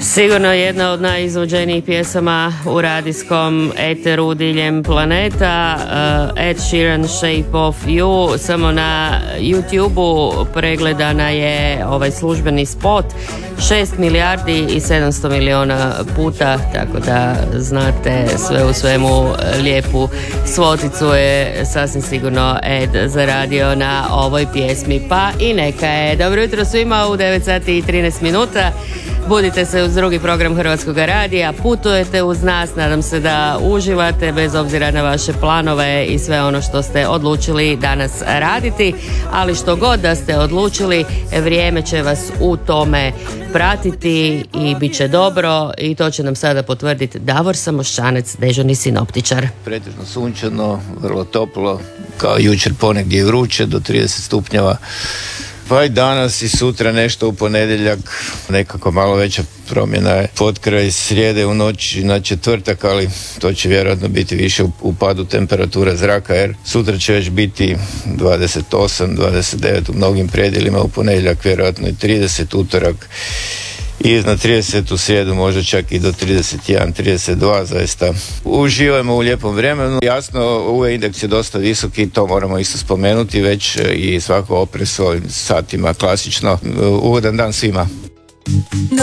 Sigurno jedna od najizvođenijih pjesama u radijskom eteru diljem planeta. Ed Sheeran, Shape of You. Samo na YouTube-u pregledana je ovaj službeni spot 6 milijardi i 700 milijuna puta, tako da znate, sve u svemu lijepu svoticu je sasvim sigurno Ed zaradio na ovoj pjesmi. Pa i neka je. Dobro jutro svima u 9 sati i 13 minuta. Budite se uz drugi program Hrvatskog radija, putujete uz nas, nadam se da uživate bez obzira na vaše planove i sve ono što ste odlučili danas raditi, ali što god da ste odlučili, vrijeme će vas u tome pratiti i bit će dobro i to će nam sada potvrditi Davor Samošćanec, dežurni sinoptičar. Pretežno sunčano, vrlo toplo, kao jučer ponegdje vruće do 30 stupnjeva. Pa i danas i sutra nešto u ponedjeljak, nekako malo veća promjena je potkraj srijede u noći na četvrtak, ali to će vjerojatno biti više u padu temperatura zraka, jer sutra će već biti 28, 29 u mnogim predjelima, u ponedjeljak vjerojatno i 30, utorak i iznad 30 u srijedu, možda čak i do 31, 32, zaista uživajmo u lijepom vremenu. Jasno, ovaj indeks je dosta visok i to moramo isto spomenuti već i svako opres ovim satima klasično. Ugodan dan svima.